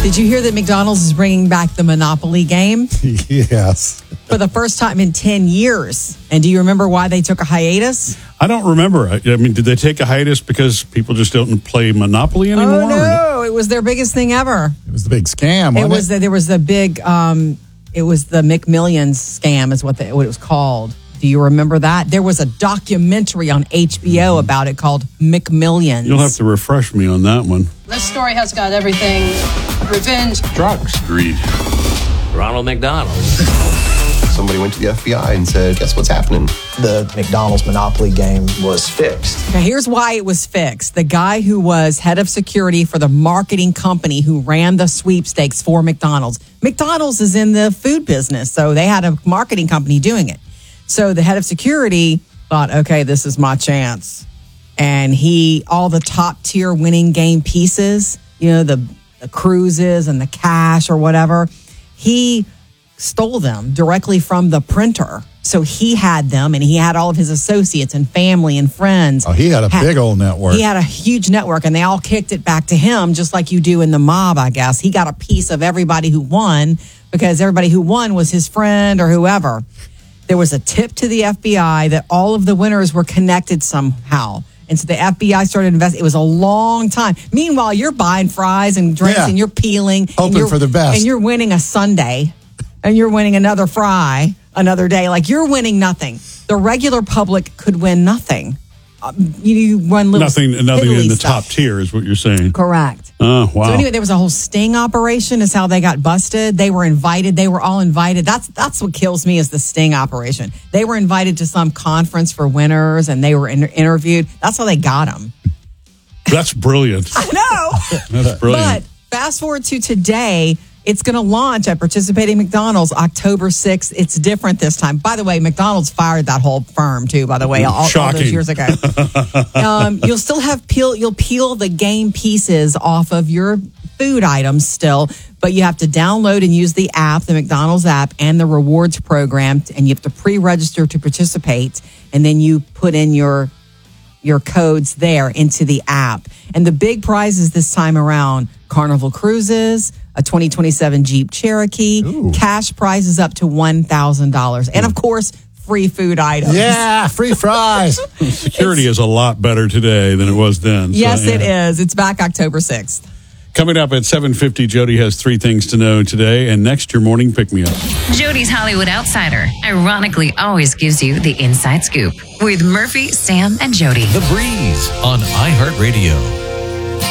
Did you hear that McDonald's is bringing back the Monopoly game? Yes. For the first time in 10 years. And do you remember why they took a hiatus? I don't remember. I mean, did they take a hiatus because people just don't play Monopoly anymore? Oh, no. It was their biggest thing ever. It was the big scam, There was the big, it was the McMillions scam is what it was called. Do you remember that? There was a documentary on HBO about it called McMillions. You'll have to refresh me on that one. This story has got everything. Revenge. Drugs. Greed. Ronald McDonald. Somebody went to the FBI and said, guess what's happening? The McDonald's Monopoly game was fixed. Now, here's why it was fixed. The guy who was head of security for the marketing company who ran the sweepstakes for McDonald's. McDonald's is in the food business, so they had a marketing company doing it. So the head of security thought, okay, this is my chance. And all the top tier winning game pieces, the cruises and the cash or whatever, he stole them directly from the printer. So he had them, and he had all of his associates and family and friends. Oh, he had a big old network. He had a huge network, and they all kicked it back to him, just like you do in the mob, I guess. He got a piece of everybody who won because everybody who won was his friend or whoever. There was a tip to the FBI that all of the winners were connected somehow. And so the FBI started investing. It was a long time. Meanwhile, you're buying fries and drinks and you're peeling. Hoping for the best. And you're winning a sundae. And you're winning another fry another day. Like, you're winning nothing. The regular public could win nothing. You won little nothing in the stuff. top tier is what you're saying. Correct. Oh, wow. So anyway, there was a whole sting operation is how they got busted. They were invited. They were all invited. That's what kills me is the sting operation. They were invited to some conference for winners and they were interviewed. That's how they got them. That's brilliant. I know. That's brilliant. But fast forward to today, it's going to launch at participating McDonald's October 6th. It's different this time. By the way, McDonald's fired that whole firm too, by the way, all those years ago. You'll still have you'll peel the game pieces off of your food items still, but you have to download and use the app, the McDonald's app, and the rewards program, and you have to pre-register to participate, and then you put in your codes there into the app. And the big prizes this time around, Carnival Cruises, a 2027 Jeep Cherokee, cash prizes up to $1,000. And of course, free food items. Yeah, free fries. Security is a lot better today than it was then. Yes, it is. It's back October 6th. Coming up at 7:50, Jody has 3 things to know today, and next, your morning pick-me-up. Jody's Hollywood Outsider ironically always gives you the inside scoop with Murphy, Sam, and Jody. The Breeze on iHeartRadio.